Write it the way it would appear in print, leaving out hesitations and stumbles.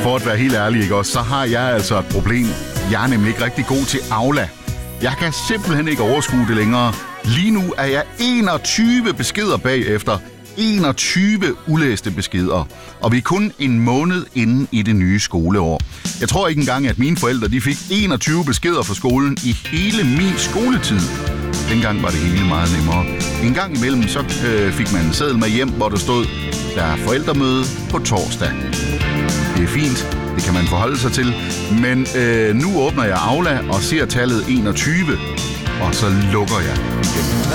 for at være helt ærlig, ikke også, så har jeg altså et problem. Jeg er nemlig ikke rigtig god til Aula. Jeg kan simpelthen ikke overskue det længere. Lige nu er jeg 21 beskeder bagefter. 21 ulæste beskeder. Og vi er kun en måned inde i det nye skoleår. Jeg tror ikke engang, at mine forældre de fik 21 beskeder fra skolen i hele min skoletid. Dengang var det hele meget nemmere. En gang imellem så fik man en seddel med hjem, hvor der stod, der er forældremøde på torsdag. Det er fint, det kan man forholde sig til. Men nu åbner jeg Aula og ser tallet 21, og så lukker jeg igen.